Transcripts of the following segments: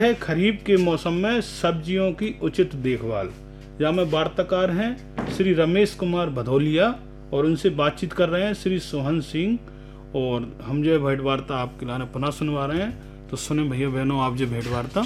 है खरीफ के मौसम में सब्जियों की उचित देखभाल। यहाँ में वार्ताकार हैं श्री रमेश कुमार भदौलिया और उनसे बातचीत कर रहे हैं श्री सोहन सिंह, और हम जो भेंट वार्ता आपके लिए पुनः सुनवा रहे हैं। तो सुने भैया बहनों आप जो भेंट वार्ता।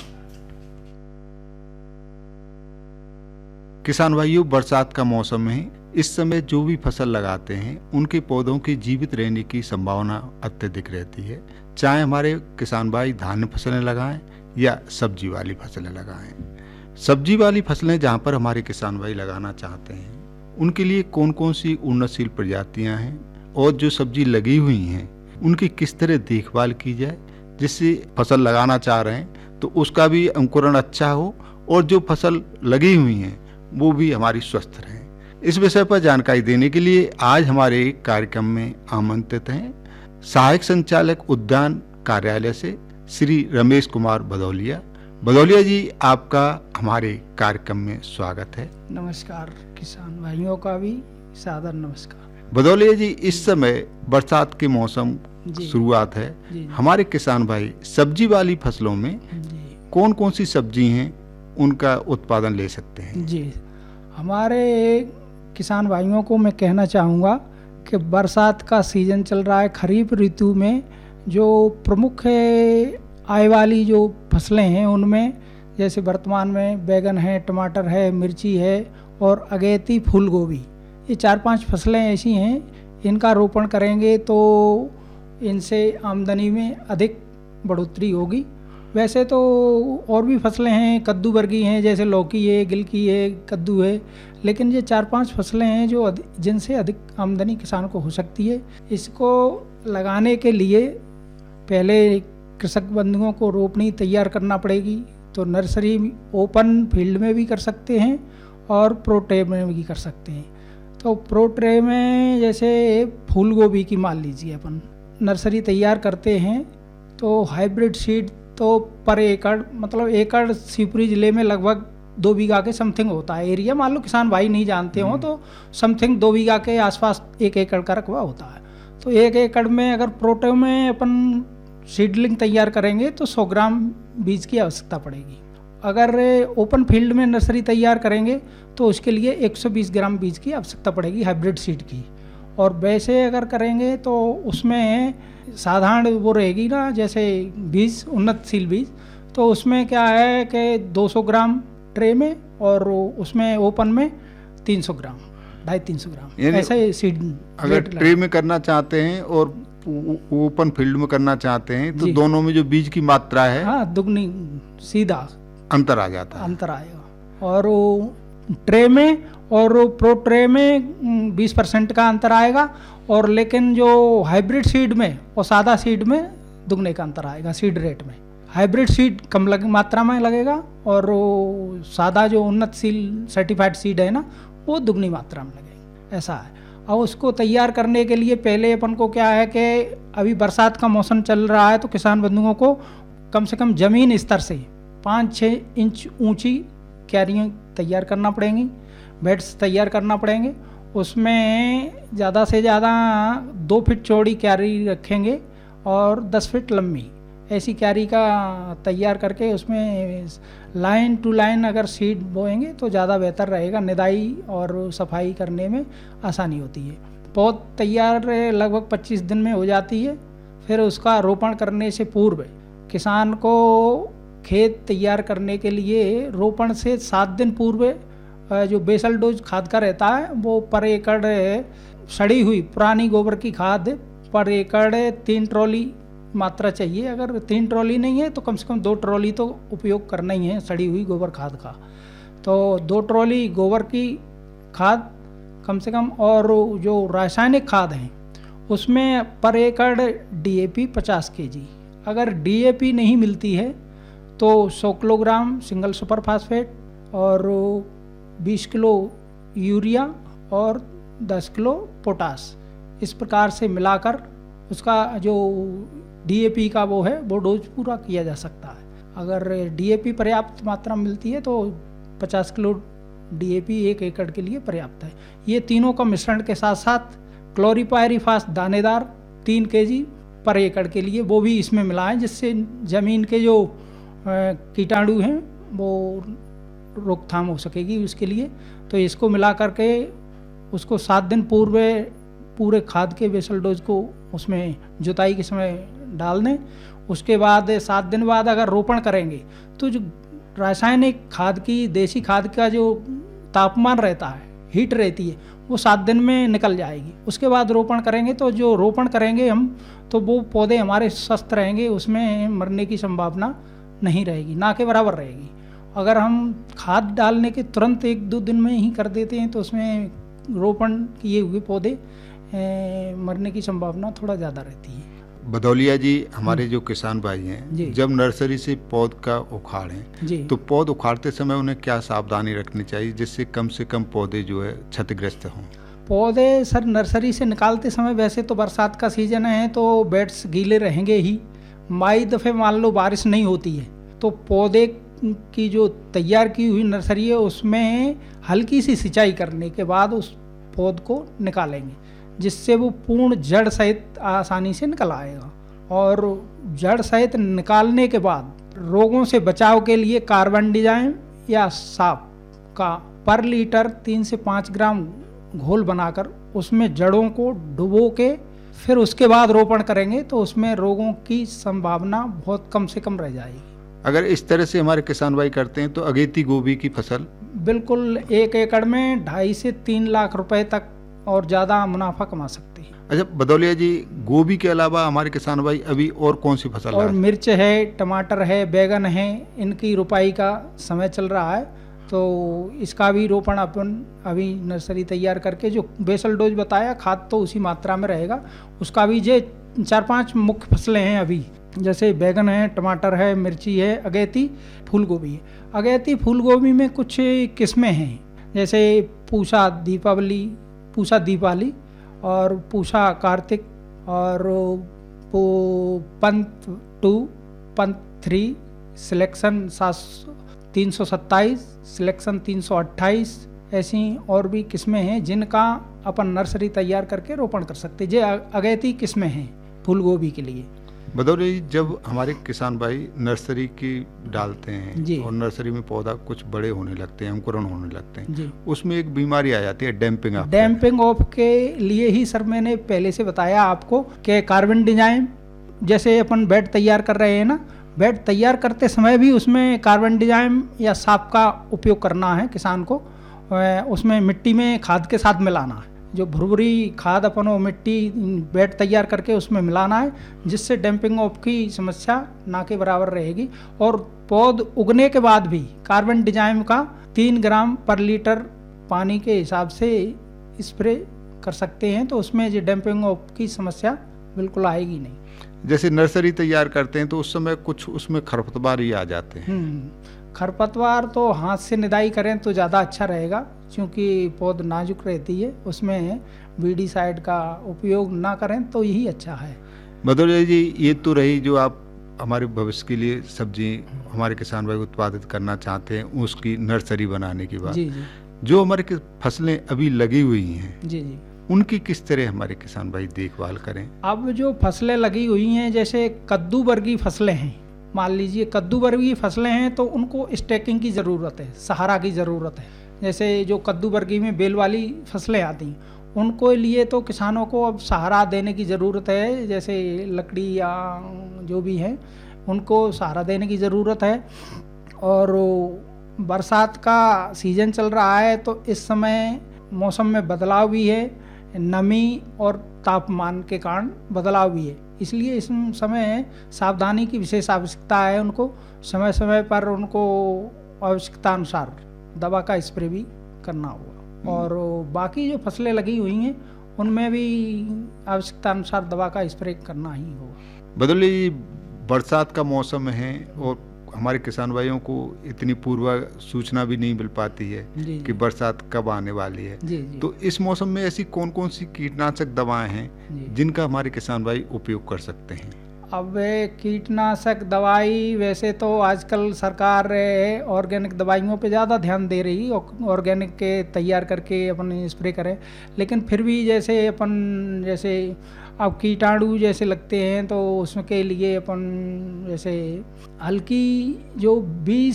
किसान भाइयों, बरसात का मौसम है। इस समय जो भी फसल लगाते हैं उनके पौधों की जीवित रहने की संभावना अत्यधिक रहती है। चाहे हमारे किसान भाई धान्य फसलें लगाएं या सब्जी वाली फसलें लगाएं। सब्जी वाली फसलें जहां पर हमारे किसान भाई लगाना चाहते हैं उनके लिए कौन कौन सी उन्नतशील प्रजातियां हैं और जो सब्जी लगी हुई हैं उनकी किस तरह देखभाल की जाए जिससे फसल लगाना चाह रहे हैं तो उसका भी अंकुरण अच्छा हो और जो फसल लगी हुई हैं वो भी हमारी स्वस्थ रहें। इस विषय पर जानकारी देने के लिए आज हमारे कार्यक्रम में आमंत्रित हैं सहायक संचालक उद्यान कार्यालय से श्री रमेश कुमार भदौलिया। भदौलिया जी, आपका हमारे कार्यक्रम में स्वागत है। नमस्कार, किसान भाइयों का भी सादर नमस्कार। भदौलिया जी, इस समय बरसात के मौसम शुरुआत है। हमारे किसान भाई सब्जी वाली फसलों में कौन कौन सी सब्जी हैं उनका उत्पादन ले सकते हैं? जी, हमारे किसान भाइयों को मैं कहना चाहूँगा कि बरसात का सीज़न चल रहा है। खरीफ ऋतु में जो प्रमुख आय वाली जो फसलें हैं उनमें जैसे वर्तमान में बैगन है, टमाटर है, मिर्ची है और अगेती फूल गोभी, ये 4-5 फसलें ऐसी हैं इनका रोपण करेंगे तो इनसे आमदनी में अधिक बढ़ोतरी होगी। वैसे तो और भी फसलें हैं, कद्दू वर्गी हैं, जैसे लौकी है, गिलकी है, कद्दू है, लेकिन ये 4-5 फसलें हैं जो जिनसे अधिक आमदनी किसान को हो सकती है। इसको लगाने के लिए पहले कृषक बंधुओं को रोपनी तैयार करना पड़ेगी। तो नर्सरी ओपन फील्ड में भी कर सकते हैं और प्रो ट्रे में भी कर सकते हैं। तो प्रो ट्रे में जैसे फूल गोभी की मान लीजिए, अपन नर्सरी तैयार करते हैं तो हाइब्रिड सीड तो पर एकड़ मतलब एकड़ शिवपुरी जिले में लगभग 2 बीघा के समथिंग होता है एरिया। मान लो किसान भाई नहीं जानते हो तो समथिंग 2 बीघा के आसपास 1 एकड़ का रकबा होता है। तो 1 एकड़ में अगर प्रोटे में अपन सीडलिंग तैयार करेंगे तो 100 ग्राम बीज की आवश्यकता पड़ेगी। अगर ओपन फील्ड में नर्सरी तैयार करेंगे तो उसके लिए 120 ग्राम बीज की आवश्यकता पड़ेगी हाइब्रिड सीड की। और वैसे अगर करेंगे तो उसमें साधारण वो रहेगी ना, जैसे बीज उन्नतशील बीज, तो उसमें क्या है कि 200 ग्राम ट्रे में और उसमें ओपन में 300 ग्राम 250-300 ग्राम ऐसा सीड। अगर ट्रे में करना चाहते हैं और ओपन फील्ड में करना चाहते हैं तो दोनों में जो बीज की मात्रा है, हाँ, दुगनी सीधा अंतर आ जाता है, अंतर आएगा। और ट्रे में और प्रो ट्रे में 20% का अंतर आएगा, और लेकिन जो हाइब्रिड सीड में और सादा सीड में दुगने का अंतर आएगा सीड रेट में। हाइब्रिड सीड कम मात्रा में लगेगा और सादा जो उन्नतशील सर्टिफाइड सीड है ना वो दुगनी मात्रा में लगेगा, ऐसा है। और उसको तैयार करने के लिए पहले अपन को क्या है कि अभी बरसात का मौसम चल रहा है तो किसान बंधुओं को कम से कम ज़मीन स्तर से 5-6 इंच ऊंची क्यारियाँ तैयार करना पड़ेंगी, बेड्स तैयार करना पड़ेंगे। उसमें ज़्यादा से ज़्यादा 2 फीट चौड़ी क्यारी रखेंगे और 10 फीट लंबी, ऐसी क्यारी का तैयार करके उसमें लाइन टू लाइन अगर सीड बोएंगे तो ज़्यादा बेहतर रहेगा। निदाई और सफाई करने में आसानी होती है। पौध तैयार लगभग 25 दिन में हो जाती है। फिर उसका रोपण करने से पूर्व किसान को खेत तैयार करने के लिए रोपण से 7 दिन पूर्व जो बेसल डोज खाद का रहता है वो पर एकड़ सड़ी हुई पुरानी गोबर की खाद पर एकड़ 3 ट्रॉली मात्रा चाहिए। अगर 3 ट्रॉली नहीं है तो कम से कम 2 ट्रॉली तो उपयोग करना ही है सड़ी हुई गोबर खाद का। तो 2 ट्रॉली गोबर की खाद कम से कम, और जो रासायनिक खाद हैं उसमें पर एकड़ DAP 50 kg। अगर DAP नहीं मिलती है तो 100 किलोग्राम सिंगल सुपर फास्फेट और 20 किलो यूरिया और 10 किलो पोटास, इस प्रकार से मिलाकर उसका जो DAP का वो है वो डोज पूरा किया जा सकता है। अगर DAP पर्याप्त मात्रा मिलती है तो 50 किलो DAP 1 एकड़ के लिए पर्याप्त है। ये तीनों का मिश्रण के साथ साथ क्लोरीपायरिफास दानेदार 3 kg पर एकड़ के लिए वो भी इसमें मिलाएं, जिससे ज़मीन के जो कीटाणु हैं वो रोकथाम हो सकेगी उसके लिए। तो इसको मिला करके उसको 7 दिन पूर्व पूरे खाद के बेसल डोज को उसमें जुताई के समय डाल दें। उसके बाद 7 दिन बाद अगर रोपण करेंगे तो जो रासायनिक खाद की, देसी खाद का जो तापमान रहता है, हीट रहती है, वो 7 दिन में निकल जाएगी। उसके बाद रोपण करेंगे तो जो रोपण करेंगे हम, तो वो पौधे हमारे स्वस्थ रहेंगे, उसमें मरने की संभावना नहीं रहेगी, ना के बराबर रहेगी। अगर हम खाद डालने के तुरंत 1-2 दिन में ही कर देते हैं तो उसमें रोपण किए हुए पौधे मरने की संभावना थोड़ा ज़्यादा रहती है। भदौलिया जी, हमारे जो किसान भाई जी। हैं, जब नर्सरी से पौध का उखाड़ें जी। तो पौध उखाड़ते समय उन्हें क्या सावधानी रखनी चाहिए जिससे कम से कम पौधे जो है क्षतिग्रस्त हों? पौधे सर नर्सरी से निकालते समय, वैसे तो बरसात का सीजन है तो बेड्स गीले रहेंगे ही। माई दफ़े मान लो बारिश नहीं होती है तो पौधे की जो तैयार की हुई नर्सरी है उसमें हल्की सी सिंचाई करने के बाद उस पौध को निकालेंगे, जिससे वो पूर्ण जड़ सहित आसानी से निकल आएगा। और जड़ सहित निकालने के बाद रोगों से बचाव के लिए कार्बनडिज़ाइम या साप का पर लीटर 3 से 5 ग्राम घोल बनाकर उसमें जड़ों को डुबो के फिर उसके बाद रोपण करेंगे तो उसमें रोगों की संभावना बहुत कम से कम रह जाएगी। अगर इस तरह से हमारे किसान भाई करते हैं तो अगेती गोभी की फसल बिल्कुल 1 एकड़ में 2.5 से 3 लाख रुपए तक और ज़्यादा मुनाफा कमा सकते हैं। अच्छा भदौलिया जी, गोभी के अलावा हमारे किसान भाई अभी और कौन सी फसल और लगाते हैं? मिर्च है, टमाटर है, बैगन है, इनकी रुपाई का समय चल रहा है तो इसका भी रोपण अपन अभी नर्सरी तैयार करके, जो बेसल डोज बताया खाद तो उसी मात्रा में रहेगा, उसका भी ये 4-5 मुख्य फसलें हैं अभी, जैसे बैगन है, टमाटर है, मिर्ची है, अगेती, फूल गोभी है। अगेती फूल गोभी में कुछ किस्में हैं, जैसे पूषा दीपावली और पूषा कार्तिक और वो पंत 2, पंत 3, सिलेक्शन 327, सिलेक्शन 328, ऐसी और भी किस्में हैं जिनका अपन नर्सरी तैयार करके रोपण कर सकते हैं। ये अगेती किस्में हैं फूल गोभी के लिए। भदौलिया जी, जब हमारे किसान भाई नर्सरी की डालते हैं और नर्सरी में पौधा कुछ बड़े होने लगते हैं, अंकुरण होने लगते हैं जी, उसमें एक बीमारी आ जाती है डैम्पिंग ऑफ। डैम्पिंग ऑफ के लिए ही सर मैंने पहले से बताया आपको कि कार्बनडिज़ाइम, जैसे अपन बेड तैयार कर रहे हैं ना, बेड तैयार करते समय भी उसमें कार्बनडिज़ाइम या साप का उपयोग करना है किसान को। उसमें मिट्टी में खाद के साथ मिलाना है, जो भुरभुरी खाद अपन वो मिट्टी बेड तैयार करके उसमें मिलाना है, जिससे डैम्पिंग ऑफ की समस्या ना के बराबर रहेगी। और पौध उगने के बाद भी कार्बनडिज़ाइम का 3 ग्राम पर लीटर पानी के हिसाब से स्प्रे कर सकते हैं, तो उसमें जो डैम्पिंग ऑफ की समस्या बिल्कुल आएगी नहीं। जैसे नर्सरी तैयार करते हैं तो उस समय कुछ उसमें खरपतवार ही आ जाते हैं। खरपतवार तो हाथ से निदाई करें तो ज़्यादा अच्छा रहेगा, क्योंकि पौध नाजुक रहती है, उसमें वीडीसाइड का उपयोग ना करें तो यही अच्छा है। भदौलिया जी, ये तो रही जो आप हमारे भविष्य के लिए सब्जी हमारे किसान भाई उत्पादित करना चाहते हैं उसकी नर्सरी बनाने की बात। जी जी। जो हमारे फसलें अभी लगी हुई हैं जी जी, उनकी किस तरह हमारे किसान भाई देखभाल करें? अब जो फसलें लगी हुई हैं, जैसे कद्दू वर्गीय फसलें हैं, मान लीजिए कद्दू वर्गीय फसलें हैं तो उनको स्टैकिंग की ज़रूरत है, सहारा की ज़रूरत है। जैसे जो कद्दू वर्गीय में बेल वाली फसलें आती हैं उनको लिए तो किसानों को अब सहारा देने की ज़रूरत है, जैसे लकड़ी या जो भी है उनको सहारा देने की ज़रूरत है। और बरसात का सीज़न चल रहा है तो इस समय मौसम में बदलाव भी है, नमी और तापमान के कारण बदलाव भी है, इसलिए इस समय सावधानी की विशेष आवश्यकता है। उनको समय समय पर उनको आवश्यकता अनुसार दवा का स्प्रे भी करना होगा। और बाकी जो फसलें लगी हुई हैं उनमें भी आवश्यकता अनुसार दवा का स्प्रे करना ही होगा। भदौलिया, बरसात का मौसम है और हमारे किसान भाइयों को इतनी पूर्व सूचना भी नहीं मिल पाती है कि बरसात कब आने वाली है। जी जी। तो इस मौसम में ऐसी कौन कौन सी कीटनाशक दवाएं हैं जिनका हमारे किसान भाई उपयोग कर सकते हैं? अब कीटनाशक दवाई वैसे तो आजकल सरकार ऑर्गेनिक दवाइयों पे ज़्यादा ध्यान दे रही, ऑर्गेनिक के तैयार करके अपन स्प्रे करें, लेकिन फिर भी जैसे अपन जैसे अब कीटाणु जैसे लगते हैं तो उसके लिए अपन जैसे हल्की जो 20